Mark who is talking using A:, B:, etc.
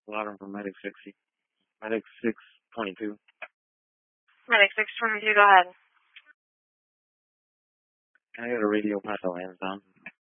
A: Alarm from Medic 60. Medic 622.
B: Medic 622, go ahead.
A: Can I get a radio pass to Lansdowne?